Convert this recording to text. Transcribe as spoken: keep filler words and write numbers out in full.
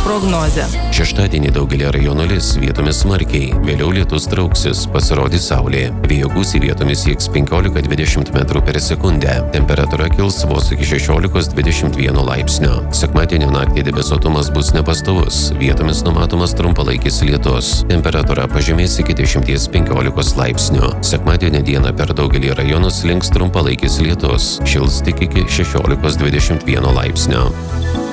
prognozė. Šeštadienį daugelį rajonų lis, vietomis smarkiai, vėliau lietus trauksis, pasirodys saulė. Vėjo gūsiai vietomis sieks penkiolika dvidešimt metrų per sekundę. Temperatūra kils vos iki šešiolikos dvidešimt vieno laipsnio. Sekmadienio naktį debesuotumas bus nepastovus, vietomis numatomas trumpalaikis lietus. Temperatūra pažemės iki dešimties penkiolikos laipsnių. Sekmadienio dieną per daugelį rajonų slinks trumpalaikis lietus, šils tik iki šešiolikos dvidešimt vieno laipsnio.